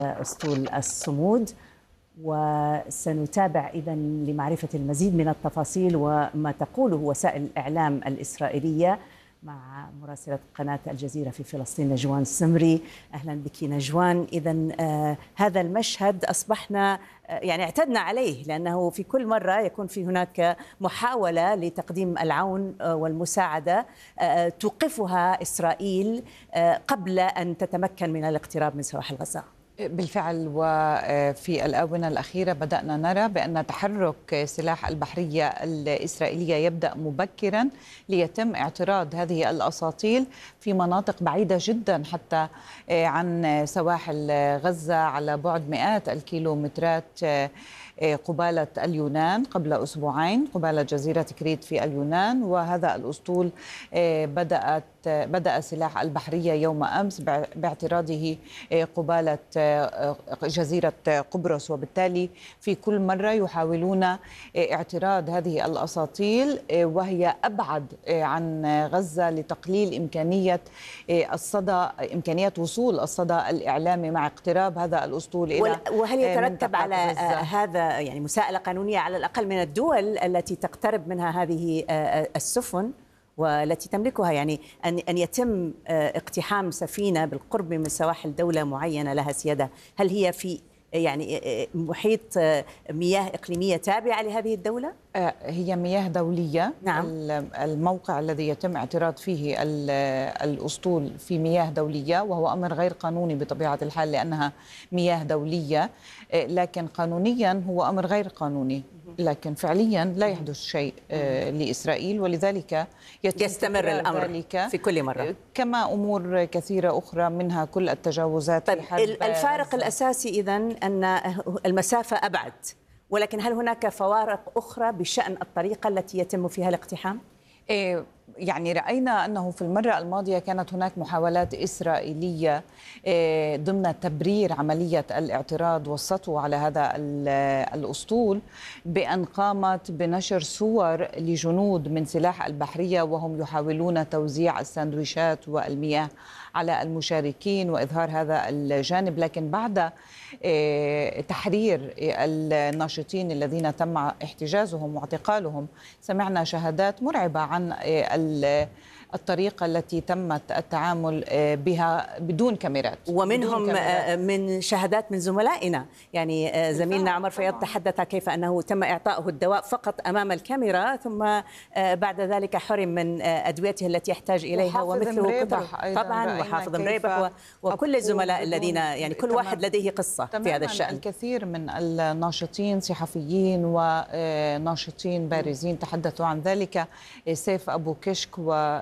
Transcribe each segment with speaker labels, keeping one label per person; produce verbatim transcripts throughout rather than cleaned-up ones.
Speaker 1: أسطول الصمود. وسنتابع إذن لمعرفة المزيد من التفاصيل وما تقوله وسائل الإعلام الإسرائيلية مع مراسلة قناة الجزيرة في فلسطين نجوان السمري. أهلا بك نجوان. إذن آه هذا المشهد أصبحنا آه يعني اعتدنا عليه، لأنه في كل مرة يكون في هناك محاولة لتقديم العون آه والمساعدة آه توقفها إسرائيل آه قبل أن تتمكن من الاقتراب من سواحل غزة.
Speaker 2: بالفعل، وفي الآونة الأخيرة بدأنا نرى بأن تحرك سلاح البحرية الإسرائيلية يبدأ مبكرا ليتم اعتراض هذه الأساطيل في مناطق بعيدة جدا حتى عن سواحل غزة، على بعد مئات الكيلومترات قبالة اليونان قبل أسبوعين، قبالة جزيرة كريت في اليونان. وهذا الأسطول بدأت بدأ سلاح البحرية يوم أمس باعتراضه قبالة جزيرة قبرص، وبالتالي في كل مرة يحاولون اعتراض هذه الأساطيل وهي أبعد عن غزة لتقليل إمكانية الصدى إمكانية وصول الصدى الإعلامي مع اقتراب هذا الأسطول إلى
Speaker 1: وهل يترتب على
Speaker 2: غزة.
Speaker 1: هذا يعني مساءلة قانونية على الأقل من الدول التي تقترب منها هذه السفن والتي تملكها، يعني أن أن يتم اقتحام سفينة بالقرب من سواحل دولة معينة لها سيادة؟ هل هي في يعني محيط مياه إقليمية تابعة لهذه الدولة؟
Speaker 2: هي مياه دولية.
Speaker 1: نعم.
Speaker 2: الموقع الذي يتم اعتراض فيه الأسطول في مياه دولية، وهو أمر غير قانوني بطبيعة الحال لأنها مياه دولية، لكن قانونيا هو أمر غير قانوني، لكن فعليا لا يحدث شيء لإسرائيل، ولذلك
Speaker 1: يستمر الأمر في كل مرة
Speaker 2: كما أمور كثيرة أخرى منها كل التجاوزات.
Speaker 1: طيب، الفارق غزة. الأساسي إذن أن المسافة أبعد، ولكن هل هناك فوارق أخرى بشأن الطريقة التي يتم فيها الاقتحام؟
Speaker 2: يعني رأينا أنه في المرة الماضية كانت هناك محاولات إسرائيلية ضمن تبرير عملية الاعتراض والسطو على هذا الأسطول بأن قامت بنشر صور لجنود من سلاح البحرية وهم يحاولون توزيع الساندويشات والمياه على المشاركين وإظهار هذا الجانب. لكن بعد تحرير الناشطين الذين تم احتجازهم واعتقالهم سمعنا شهادات مرعبة عن الطريقة التي تمت التعامل بها بدون كاميرات،
Speaker 1: ومنهم
Speaker 2: بدون كاميرات.
Speaker 1: من شهادات من زملائنا، يعني زميلنا عمر فياض تحدث كيف أنه تم إعطائه الدواء فقط أمام الكاميرا، ثم بعد ذلك حرم من أدويته التي يحتاج إليها ومثله طبعا وحافظ مريبح وكل الزملاء الذين يعني كل واحد لديه قصة في هذا الشأن.
Speaker 2: الكثير من الناشطين صحفيين وناشطين بارزين تحدثوا عن ذلك. سيف أبو كشك و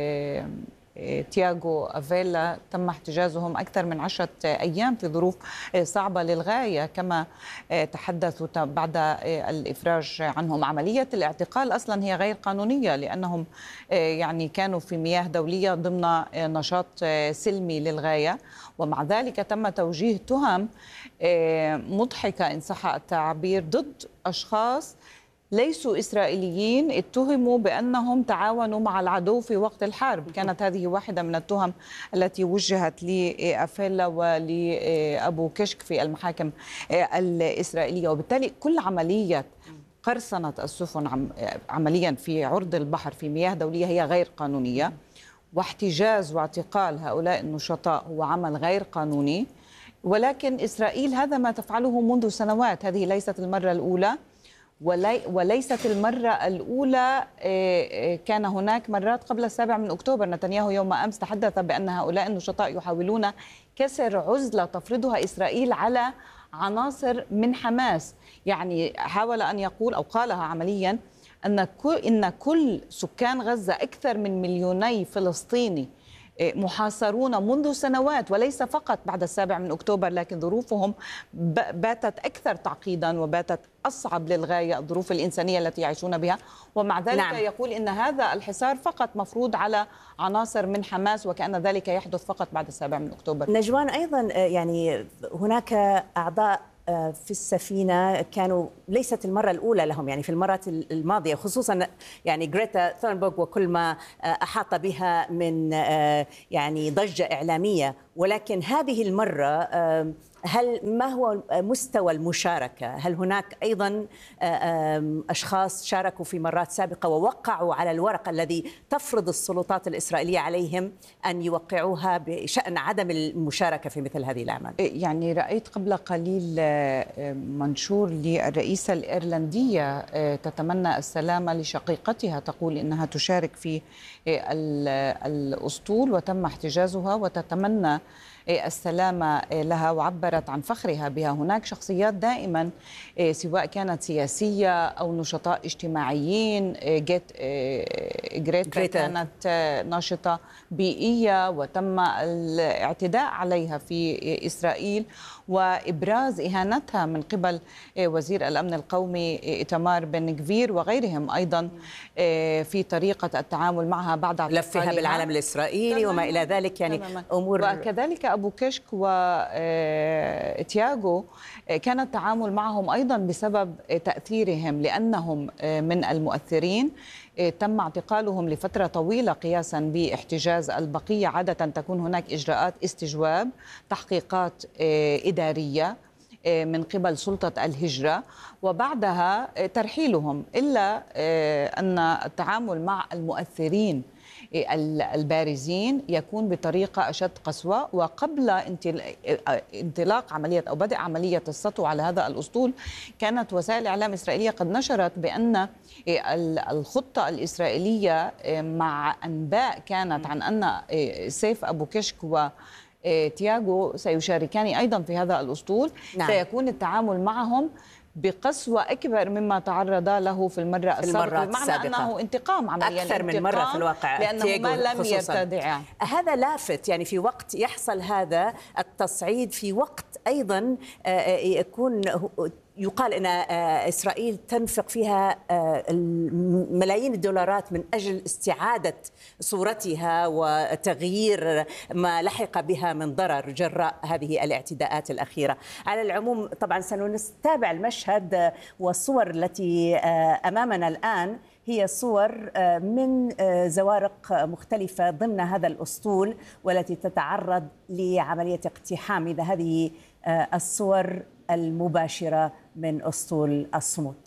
Speaker 2: تياغو أفيلا تم احتجازهم أكثر من عشرة أيام في ظروف صعبة للغاية، كما تحدثوا بعد الإفراج عنهم. عملية الاعتقال أصلا هي غير قانونية لأنهم يعني كانوا في مياه دولية ضمن نشاط سلمي للغاية، ومع ذلك تم توجيه تهم مضحكة إن صح التعبير ضد أشخاص ليسوا إسرائيليين اتهموا بأنهم تعاونوا مع العدو في وقت الحرب. كانت هذه واحدة من التهم التي وجهت لأفيلا ولأبو كشك في المحاكم الإسرائيلية. وبالتالي كل عملية قرصنة السفن عمليا في عرض البحر في مياه دولية هي غير قانونية، واحتجاز واعتقال هؤلاء النشطاء هو عمل غير قانوني. ولكن إسرائيل هذا ما تفعله منذ سنوات، هذه ليست المرة الأولى ولي وليست المرة الأولى. كان هناك مرات قبل السابع من أكتوبر. نتنياهو يوم أمس تحدث بأن هؤلاء النشطاء يحاولون كسر عزلة تفرضها إسرائيل على عناصر من حماس. يعني حاول أن يقول أو قالها عمليا أن إن كل سكان غزة أكثر من مليوني فلسطيني محاصرون منذ سنوات، وليس فقط بعد السابع من أكتوبر، لكن ظروفهم باتت أكثر تعقيدا وباتت أصعب للغاية، الظروف الإنسانية التي يعيشون بها. ومع ذلك نعم. يقول إن هذا الحصار فقط مفروض على عناصر من حماس، وكأن ذلك يحدث فقط بعد السابع من أكتوبر.
Speaker 1: نجوان، أيضا يعني هناك أعضاء في السفينة كانوا ليست المرة الأولى لهم، يعني في المرات الماضية خصوصا يعني غريتا ثورنبرغ وكل ما أحاط بها من يعني ضجة إعلامية، ولكن هذه المرة هل ما هو مستوى المشاركة؟ هل هناك أيضا أشخاص شاركوا في مرات سابقة ووقعوا على الورق الذي تفرض السلطات الإسرائيلية عليهم أن يوقعوها بشأن عدم المشاركة في مثل هذه الأعمال؟
Speaker 2: يعني رأيت قبل قليل منشور للرئيسة الإيرلندية تتمنى السلامة لشقيقتها، تقول إنها تشارك في الأسطول وتم احتجازها وتتمنى السلامة لها، وعبرت عن فخرها بها. هناك شخصيات دائما سواء كانت سياسية أو نشطاء اجتماعيين. جيت غريتا كانت ناشطة بيئية وتم الاعتداء عليها في إسرائيل وإبراز إهانتها من قبل وزير الأمن القومي إيتمار بن غفير وغيرهم أيضا في طريقة التعامل معها بعد
Speaker 1: لفها بالعلم الإسرائيلي وما إلى ذلك، يعني أمور.
Speaker 2: وكذلك أبو كشك وتياغو كان التعامل معهم أيضا بسبب تأثيرهم لأنهم من المؤثرين. تم اعتقالهم لفترة طويلة قياسا باحتجاز البقية. عادة تكون هناك إجراءات استجواب، تحقيقات إدارية من قبل سلطة الهجرة وبعدها ترحيلهم، إلا أن التعامل مع المؤثرين البارزين يكون بطريقة أشد قسوة. وقبل انطلاق عملية أو بدء عملية السطو على هذا الأسطول كانت وسائل الإعلام الإسرائيلية قد نشرت بأن الخطة الإسرائيلية مع أنباء كانت عن أن سيف أبو كشك و تياغو سيشاركان أيضا في هذا الأسطول. نعم. سيكون التعامل معهم بقسوة أكبر مما تعرض له في المرة
Speaker 1: في السابقة،
Speaker 2: بمعنى أنه انتقام عمليا
Speaker 1: أكثر من مرة في الواقع،
Speaker 2: لأنه ما لم يرتدع.
Speaker 1: هذا لافت، يعني في وقت يحصل هذا التصعيد، في وقت أيضا يكون يقال أن إسرائيل تنفق فيها ملايين الدولارات من أجل استعادة صورتها وتغيير ما لحق بها من ضرر جراء هذه الاعتداءات الأخيرة. على العموم طبعا سنتابع المشهد والصور التي أمامنا الآن هي صور من زوارق مختلفة ضمن هذا الأسطول والتي تتعرض لعملية اقتحام. إذا هذه الصور المباشرة من أسطول الصمود.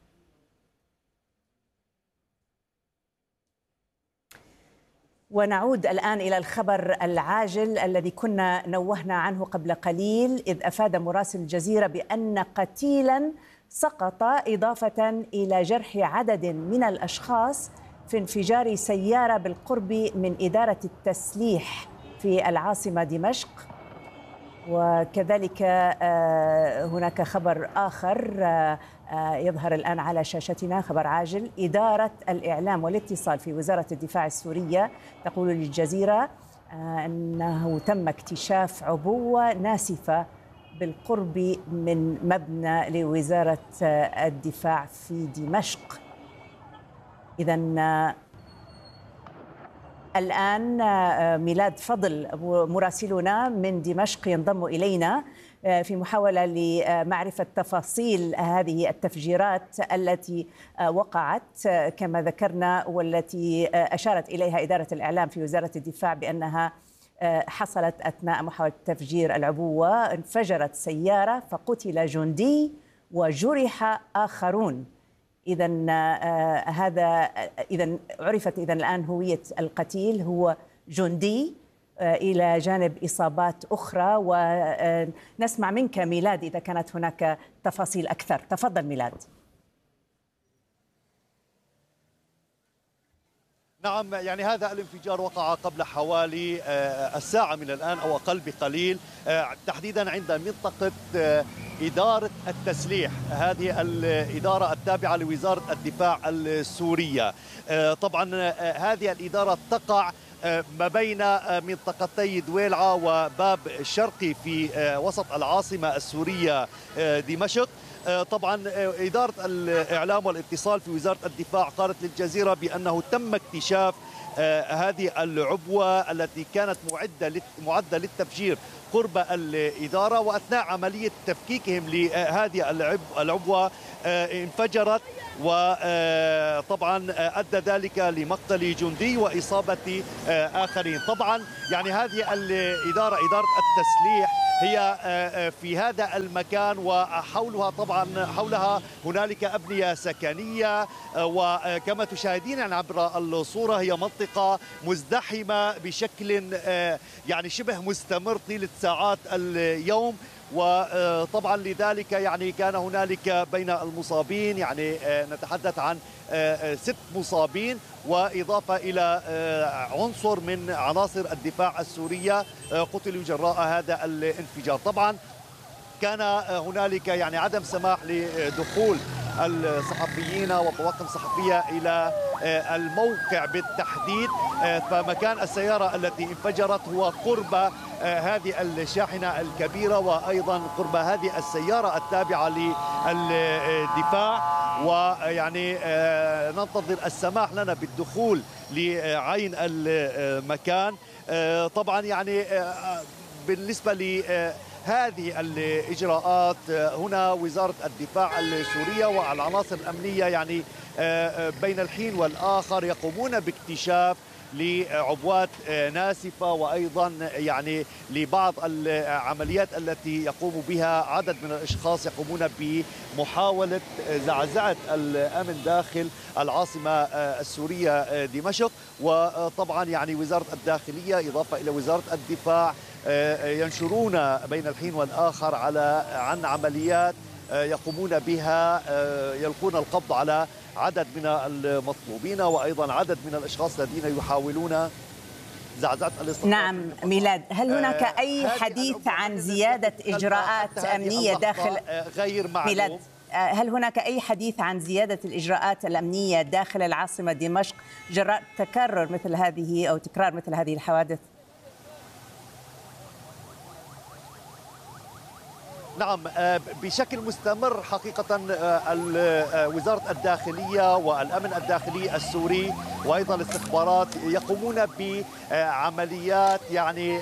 Speaker 1: ونعود الآن إلى الخبر العاجل الذي كنا نوهنا عنه قبل قليل، إذ أفاد مراسل الجزيرة بأن قتيلا سقط إضافة إلى جرح عدد من الأشخاص في انفجار سيارة بالقرب من إدارة التسليح في العاصمة دمشق. وكذلك هناك خبر آخر يظهر الآن على شاشتنا، خبر عاجل. إدارة الإعلام والاتصال في وزارة الدفاع السورية تقول للجزيرة أنه تم اكتشاف عبوة ناسفة بالقرب من مبنى لوزارة الدفاع في دمشق. إذن الآن ميلاد فضل مراسلنا من دمشق ينضم إلينا في محاولة لمعرفة تفاصيل هذه التفجيرات التي وقعت كما ذكرنا، والتي أشارت إليها إدارة الإعلام في وزارة الدفاع بأنها حصلت أثناء محاولة تفجير العبوة. انفجرت سيارة فقتل جندي وجرح آخرون. إذن آه هذا إذن عرفت إذن الآن هوية القتيل هو جندي آه إلى جانب إصابات أخرى. ونسمع منك ميلاد إذا كانت هناك تفاصيل أكثر. تفضل ميلاد.
Speaker 3: نعم، يعني هذا الانفجار وقع قبل حوالي الساعة من الآن أو أقل بقليل، تحديدا عند منطقة إدارة التسليح، هذه الإدارة التابعة لوزارة الدفاع السورية. طبعا هذه الإدارة تقع ما بين منطقتي دويلعة وباب الشرقي في وسط العاصمة السورية دمشق. طبعا إدارة الإعلام والاتصال في وزارة الدفاع قالت للجزيرة بأنه تم اكتشاف هذه العبوة التي كانت معدة معدة للتفجير قرب الإدارة، وأثناء عملية تفكيكهم لهذه العبوة انفجرت، وطبعا أدى ذلك لمقتل جندي وإصابة آخرين. طبعا يعني هذه الإدارة إدارة التسليح هي في هذا المكان، وحولها طبعا حولها هنالك أبنية سكنية، وكما تشاهدين عبر الصورة هي منطقة مزدحمة بشكل يعني شبه مستمر طيلة ساعات اليوم. وطبعا لذلك يعني كان هنالك بين المصابين يعني نتحدث عن ست مصابين، وإضافة إلى عنصر من عناصر الدفاع السورية قتلوا جراء هذا الانفجار. طبعا كان هنالك يعني عدم سماح لدخول الصحفيين وطواقم صحفية إلى الموقع بالتحديد، فمكان السيارة التي انفجرت هو قرب هذه الشاحنة الكبيرة، وأيضا قرب هذه السيارة التابعة للدفاع. ويعني ننتظر السماح لنا بالدخول لعين المكان. طبعا يعني بالنسبة ل هذه الإجراءات هنا وزارة الدفاع السورية والعناصر الأمنية يعني بين الحين والآخر يقومون باكتشاف لعبوات ناسفة، وأيضا يعني لبعض العمليات التي يقوم بها عدد من الأشخاص يقومون بمحاولة زعزعة الأمن داخل العاصمة السورية دمشق. وطبعا يعني وزارة الداخلية إضافة إلى وزارة الدفاع ينشرون بين الحين والآخر على عن عمليات يقومون بها، يلقون القبض على عدد من المطلوبين وأيضا عدد من الأشخاص الذين يحاولون زعزعة الاستقرار.
Speaker 1: نعم ميلاد، هل هناك أي حديث عن زيادة إجراءات أمنية داخل
Speaker 3: غير معلوم؟
Speaker 1: ميلاد، هل هناك أي حديث عن زيادة الإجراءات الأمنية داخل العاصمة دمشق جراء تكرر مثل هذه أو تكرار مثل هذه الحوادث؟
Speaker 3: نعم بشكل مستمر حقيقة وزارة الداخلية والأمن الداخلي السوري وأيضا الاستخبارات يقومون بعمليات يعني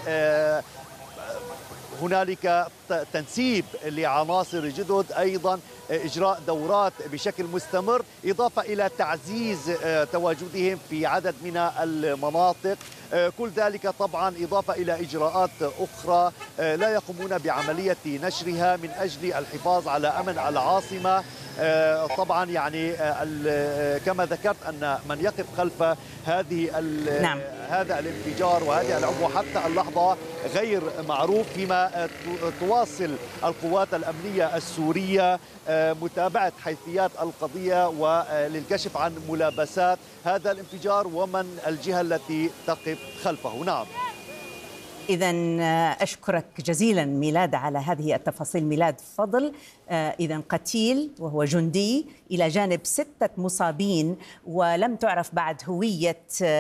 Speaker 3: هنالك تنسيب لعناصر جدد، أيضا إجراء دورات بشكل مستمر، إضافة إلى تعزيز تواجدهم في عدد من المناطق. كل ذلك طبعا إضافة إلى إجراءات أخرى لا يقومون بعملية نشرها من أجل الحفاظ على أمن العاصمة. طبعا يعني كما ذكرت أن من يقف خلف هذه
Speaker 1: نعم.
Speaker 3: هذا الانفجار وهذه العبوة حتى اللحظة غير معروف، فيما تواصل القوات الأمنية السورية متابعة حيثيات القضية وللكشف عن ملابسات هذا الانفجار ومن الجهة التي تقف خلفه. نعم.
Speaker 1: إذا أشكرك جزيلا ميلاد على هذه التفاصيل. ميلاد فضل، إذا قتيل وهو جندي إلى جانب ستة مصابين ولم تعرف بعد هوية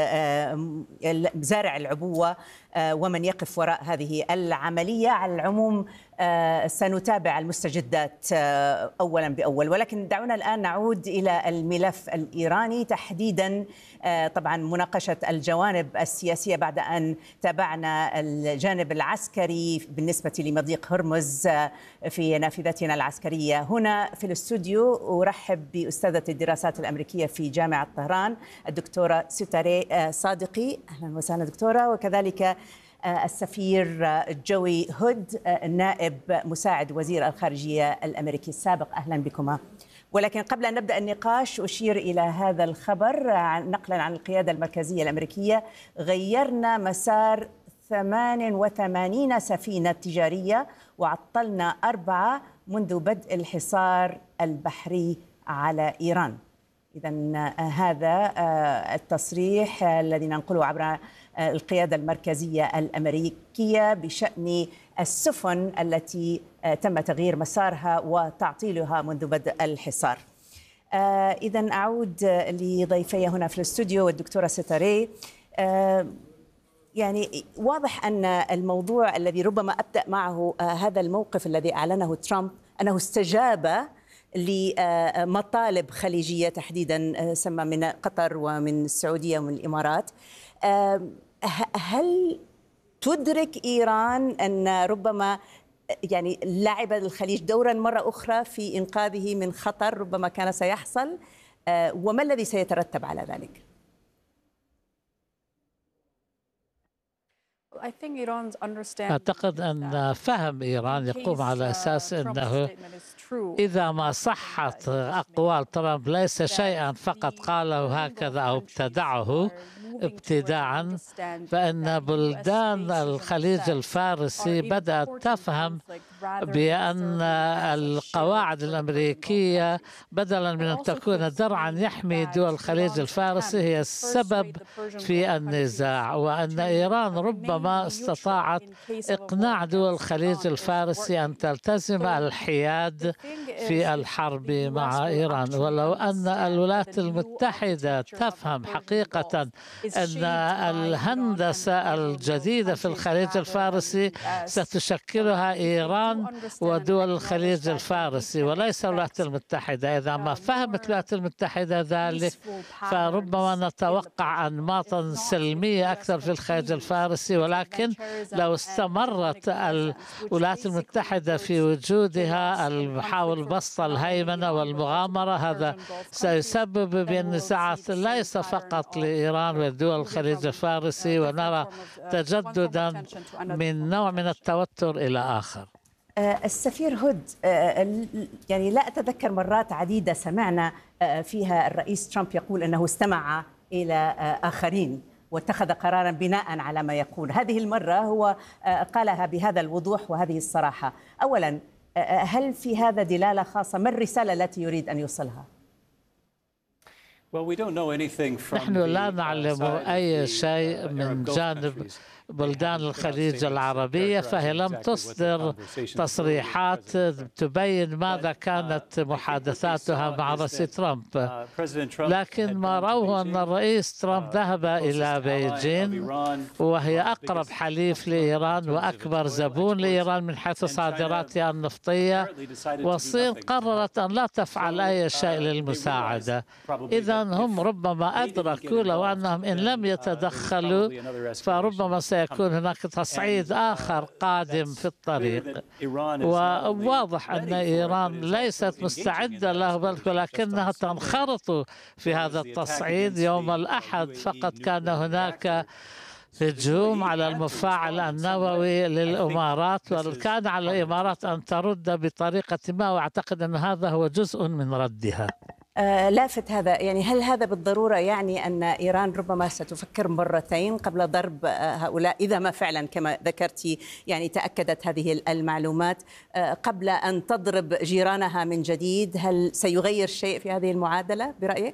Speaker 1: زارع العبوة ومن يقف وراء هذه العملية. على العموم سنتابع المستجدات أولا بأول، ولكن دعونا الآن نعود إلى الملف الإيراني تحديدا، طبعا مناقشة الجوانب السياسية بعد أن تابعنا الجانب العسكري بالنسبة لمضيق هرمز في نافذتنا العسكرية هنا في الاستوديو. أرحب بأستاذة الدراسات الأمريكية في جامعة طهران الدكتورة ستاري صادقي. أهلا وسهلا دكتورة. وكذلك السفير جوي هود نائب مساعد وزير الخارجية الأمريكي السابق. أهلا بكما. ولكن قبل أن نبدأ النقاش أشير إلى هذا الخبر نقلا عن القيادة المركزية الأمريكية: غيرنا مسار ثمانية وثمانين سفينة تجارية وعطلنا أربعة منذ بدء الحصار البحري على إيران. إذن هذا التصريح الذي ننقله عبر القيادة المركزية الأمريكية بشأن السفن التي تم تغيير مسارها وتعطيلها منذ بدء الحصار. إذن أعود لضيفي هنا في الاستوديو والدكتورة ستاري. يعني واضح أن الموضوع الذي ربما أبدأ معه هذا الموقف الذي أعلنه ترامب أنه استجاب لمطالب خليجية تحديدا سمى من قطر ومن السعودية ومن الإمارات. هل تدرك إيران أن ربما يعني لعب الخليج دورا مرة أخرى في إنقاذه من خطر ربما كان سيحصل، وما الذي سيترتب على ذلك؟
Speaker 4: أعتقد أن فهم إيران يقوم على أساس أنه إذا ما صحت أقوال ترامب ليس شيئا فقط قاله هكذا أو ابتدعه ابتداعا، فإن بلدان الخليج الفارسي بدأت تفهم بأن القواعد الأمريكية بدلا من أن تكون درعا يحمي دول الخليج الفارسي هي السبب في النزاع، وأن إيران ربما استطاعت إقناع دول الخليج الفارسي أن تلتزم الحياد في الحرب مع إيران. ولو أن الولايات المتحدة تفهم حقيقة أن الهندسة الجديدة في الخليج الفارسي ستشكلها إيران ودول الخليج الفارسي وليس الولايات المتحدة، إذا ما فهمت الولايات المتحدة ذلك فربما نتوقع أنماطا سلمية أكثر في الخليج الفارسي. ولكن لو استمرت الولايات المتحدة في وجودها المحاول بسط الهيمنة والمغامرة، هذا سيسبب بالنزاعات ليس فقط لإيران ودول الخليج الفارسي، ونرى تجددا من نوع من التوتر إلى آخر.
Speaker 1: السفير هود، يعني لا أتذكر مرات عديدة سمعنا فيها الرئيس ترامب يقول أنه استمع إلى آخرين واتخذ قرارا بناء على ما يقول. هذه المرة هو قالها بهذا الوضوح وهذه الصراحة. أولا، هل في هذا دلالة خاصة؟ ما الرسالة التي يريد أن يوصلها؟
Speaker 4: نحن لا نعلم أي شيء من جانب بلدان الخليج العربية، فهي لم تصدر تصريحات تبين ماذا كانت محادثاتها مع رئيس ترامب. لكن ما روه أن الرئيس ترامب ذهب إلى بيجين، وهي أقرب حليف لإيران وأكبر زبون لإيران من حيث صادراتها النفطية، والصين قررت أن لا تفعل أي شيء للمساعدة. إذا هم ربما أدركوا لو أنهم إن لم يتدخلوا فربما سيكون هناك تصعيد آخر قادم في الطريق. وواضح أن إيران ليست مستعدة له، بل ولكنها تنخرط في هذا التصعيد. يوم الأحد فقط كان هناك هجوم على المفاعل النووي للإمارات، وكان على الإمارات أن ترد بطريقة ما، وأعتقد أن هذا هو جزء من ردها.
Speaker 1: آه لافت هذا، يعني هل هذا بالضرورة يعني أن إيران ربما ستفكر مرتين قبل ضرب آه هؤلاء، إذا ما فعلا كما ذكرتي يعني تأكدت هذه المعلومات آه قبل أن تضرب جيرانها من جديد؟ هل سيغير شيء في هذه المعادلة برأيك؟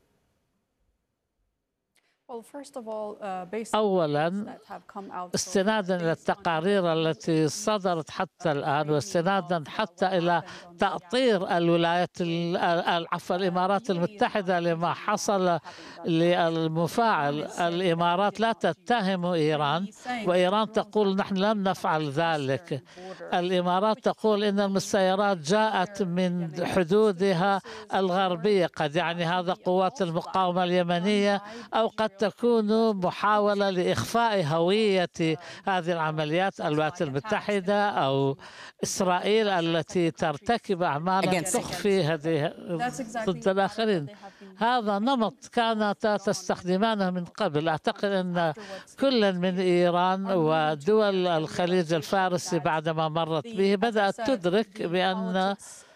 Speaker 4: أولا، استنادا إلى التقارير التي صدرت حتى الآن، واستنادا حتى إلى تأطير الولايات العفو الإمارات المتحدة لما حصل للمفاعل، الإمارات لا تتهم إيران، وإيران تقول نحن لم نفعل ذلك. الإمارات تقول إن السيارات جاءت من حدودها الغربية، قد يعني هذا قوات المقاومة اليمنية، أو قد تكون محاولة لإخفاء هوية هذه العمليات الولايات المتحدة أو إسرائيل التي ترتكب أعمالا تخفي هذه ضد الآخرين. هذا نمط كانت تستخدمانه من قبل. أعتقد أن كل من إيران ودول الخليج الفارسي بعدما مرت به بدأت تدرك بأن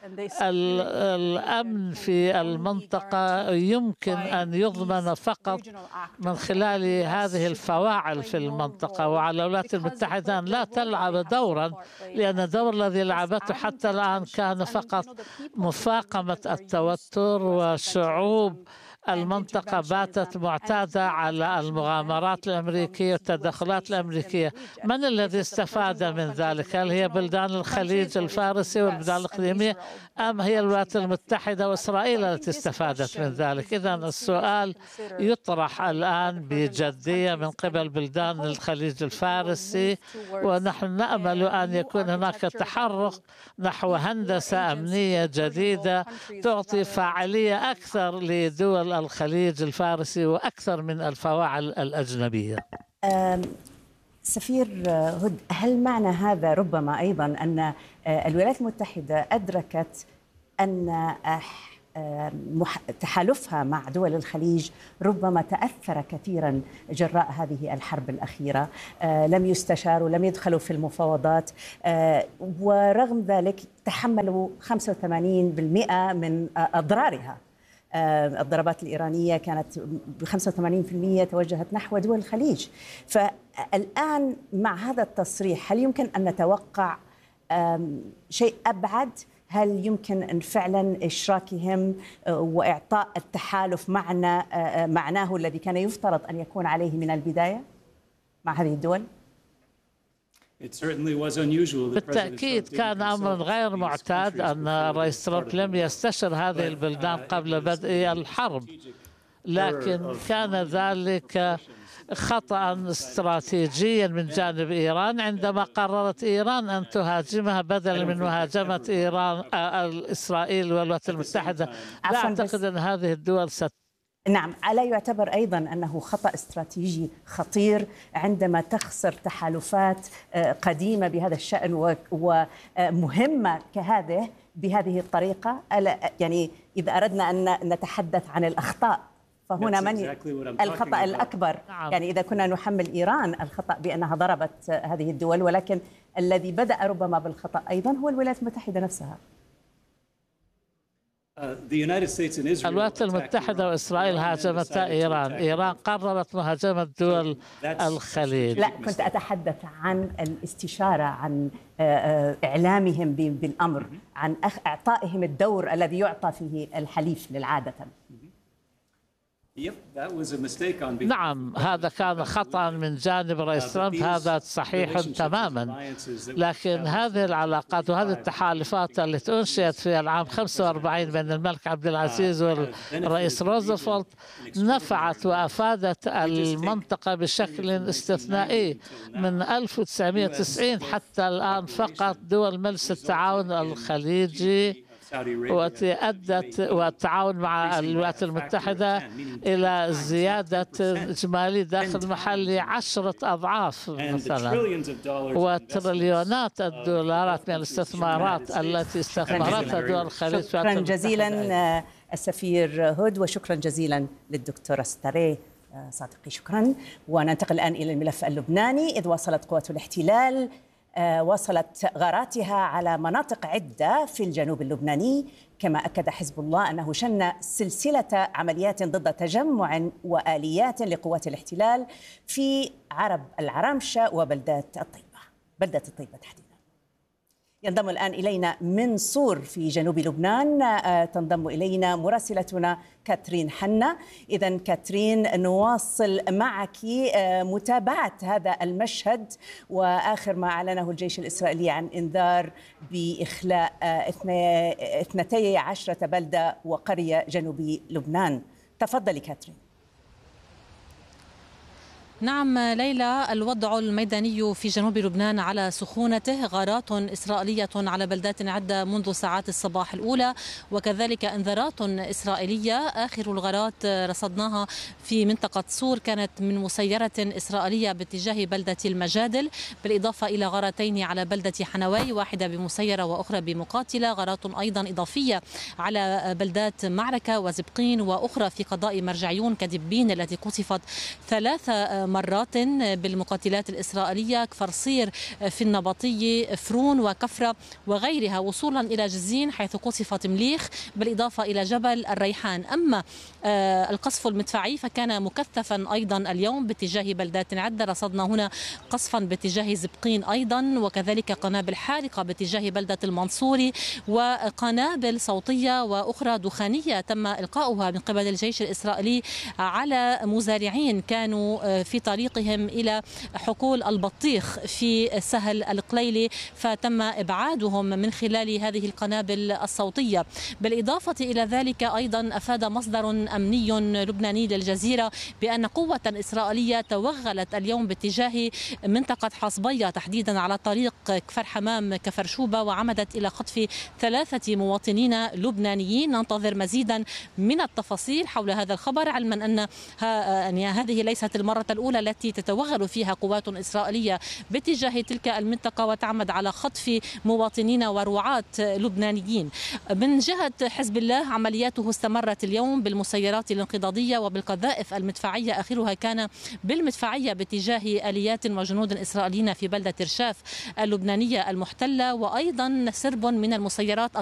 Speaker 4: الأمن في المنطقة يمكن أن يضمن فقط من خلال هذه الفواعل في المنطقة، وعلى الولايات المتحدة أن لا تلعب دورا، لأن الدور الذي لعبته حتى الآن كان فقط مفاقمة التوتر، وشعوب المنطقة باتت معتادة على المغامرات الأمريكية والتدخلات الأمريكية. من الذي استفاد من ذلك؟ هل هي بلدان الخليج الفارسي والبلدان الإقليمية، أم هي الولايات المتحدة وإسرائيل التي استفادت من ذلك؟ إذا السؤال يطرح الآن بجدية من قبل بلدان الخليج الفارسي، ونحن نأمل أن يكون هناك تحرك نحو هندسة أمنية جديدة تعطي فاعلية أكثر لدول الخليج الفارسي وأكثر من الفواعل الأجنبية.
Speaker 1: سفير هود، هل معنى هذا ربما أيضا أن الولايات المتحدة أدركت أن تحالفها مع دول الخليج ربما تأثر كثيرا جراء هذه الحرب الأخيرة. لم يستشاروا، لم يدخلوا في المفاوضات، ورغم ذلك تحملوا خمسة وثمانين بالمئة من أضرارها. الضربات الإيرانية كانت ب خمسة وثمانين بالمئة توجهت نحو دول الخليج. فالآن مع هذا التصريح هل يمكن أن نتوقع شيء أبعد؟ هل يمكن أن فعلا إشراكهم وإعطاء التحالف معنا معناه الذي كان يفترض أن يكون عليه من البداية مع هذه الدول؟
Speaker 4: بالتأكيد كان أمر غير معتاد أن الرئيس ترامب لم يستشر هذه البلدان قبل بدء الحرب، لكن كان ذلك خطأ استراتيجيا من جانب إيران عندما قررت إيران أن تهاجمها بدلا من مهاجمة إيران إسرائيل والولايات المتحدة. لا أعتقد أن هذه الدول ست
Speaker 1: نعم، ألا يعتبر أيضا أنه خطأ استراتيجي خطير عندما تخسر تحالفات قديمة بهذا الشأن ومهمة كهذه بهذه الطريقة؟ يعني إذا أردنا أن نتحدث عن الأخطاء فهنا من الخطأ الأكبر؟ يعني إذا كنا نحمل إيران الخطأ بأنها ضربت هذه الدول، ولكن الذي بدأ ربما بالخطأ أيضا هو الولايات المتحدة نفسها.
Speaker 4: الولايات المتحدة وإسرائيل هاجمتا إيران، إيران قررت مهاجمة دول الخليج.
Speaker 1: لا، كنت أتحدث عن الاستشارة، عن إعلامهم بالأمر، عن إعطائهم الدور الذي يعطى فيه الحليف للعادة.
Speaker 4: نعم، هذا كان خطأ من جانب رئيس ترامب، هذا صحيح تماما. لكن هذه العلاقات وهذه التحالفات التي أنشئت في العام خمسة وأربعين بين الملك عبد العزيز والرئيس روزفلت نفعت وأفادت المنطقة بشكل استثنائي. من ألف وتسعمئة وتسعين حتى الآن فقط دول مجلس التعاون الخليجي وأدت والتعاون مع الولايات المتحدة إلى زيادة إجمالي داخل محلي عشرة أضعاف مثلا، وتريليونات الدولارات من الاستثمارات التي استثمرتها دول الخليج.
Speaker 1: شكرا جزيلا السفير هود، وشكرا جزيلا للدكتورة ستاري صادقي. شكرا. وننتقل الآن إلى الملف اللبناني، إذ واصلت قوات الاحتلال وصلت غاراتها على مناطق عدة في الجنوب اللبناني، كما أكد حزب الله أنه شن سلسلة عمليات ضد تجمع وآليات لقوات الاحتلال في عرب العرامشة وبلدات الطيبة بلدة الطيبة تحديدا. ينضم الآن إلينا من صور في جنوب لبنان، تنضم إلينا مراسلتنا كاترين حنا. إذن كاترين، نواصل معك متابعة هذا المشهد، وآخر ما أعلنه الجيش الإسرائيلي عن إنذار بإخلاء اثنتي عشرة بلدة وقرية جنوب لبنان. تفضلي كاترين.
Speaker 5: نعم ليلى، الوضع الميداني في جنوب لبنان على سخونته، غارات إسرائيلية على بلدات عدة منذ ساعات الصباح الأولى، وكذلك انذارات إسرائيلية. آخر الغارات رصدناها في منطقة صور كانت من مسيرة إسرائيلية باتجاه بلدة المجادل، بالإضافة إلى غارتين على بلدة حنوي، واحدة بمسيرة وأخرى بمقاتلة. غارات أيضا إضافية على بلدات معركة وزبقين، وأخرى في قضاء مرجعيون كدبين التي قصفت ثلاث مرات بالمقاتلات الإسرائيلية، كفر صير في النبطية، فرون وكفرة وغيرها، وصولا إلى جزين حيث قصفت مليخ، بالإضافة إلى جبل الريحان. أما القصف المدفعي فكان مكثفا أيضا اليوم باتجاه بلدات عدة، رصدنا هنا قصفا باتجاه زبقين أيضا، وكذلك قنابل حارقة باتجاه بلدة المنصوري، وقنابل صوتية وأخرى دخانية تم إلقاؤها من قبل الجيش الإسرائيلي على مزارعين كانوا في طريقهم إلى حقول البطيخ في سهل القليلي، فتم إبعادهم من خلال هذه القنابل الصوتية. بالإضافة إلى ذلك أيضا أفاد مصدر أمني لبناني للجزيرة بأن قوة إسرائيلية توغلت اليوم باتجاه منطقة حصبية تحديدا على طريق كفر حمام كفر شوبة، وعمدت إلى خطف ثلاثة مواطنين لبنانيين. ننتظر مزيدا من التفاصيل حول هذا الخبر، علما أن هذه ليست المرة الأولى الأولى التي تتوغل فيها قوات إسرائيلية باتجاه تلك المنطقة وتعمد على خطف مواطنين ورعاة لبنانيين. من جهة حزب الله عملياته استمرت اليوم بالمسيرات الانقضاضية وبالقذائف المدفعية، آخرها كان بالمدفعية باتجاه آليات وجنود إسرائيليين في بلدة ترشاف اللبنانية المحتلة، وأيضا سرب من المسيرات